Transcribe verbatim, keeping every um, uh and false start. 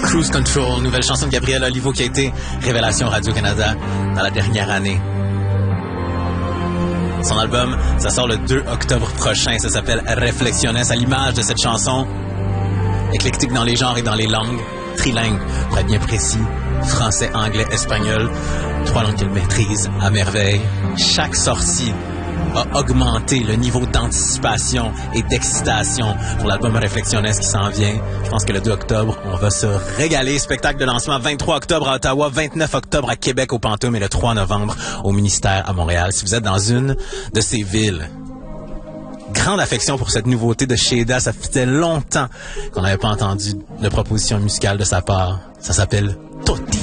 Cruise Control, nouvelle chanson de Gabriel Olivo qui a été révélation Radio-Canada dans la dernière année. Son album, ça sort le deux octobre prochain, ça s'appelle Reflexiones, à l'image de cette chanson. Éclectique dans les genres et dans les langues, trilingue, pour être bien précis, français, anglais, espagnol, trois langues qu'elle maîtrise à merveille. Chaque sortie a augmenté le niveau d'anticipation et d'excitation pour l'album Reflexiones qui s'en vient. Je pense que le deux octobre, on va se régaler. Spectacle de lancement vingt-trois octobre à Ottawa, vingt-neuf octobre à Québec au Pantoum et le trois novembre au Ministère à Montréal. Si vous êtes dans une de ces villes, grande affection pour cette nouveauté de Sheda. Ça faisait longtemps qu'on n'avait pas entendu de proposition musicale de sa part. Ça s'appelle Toti.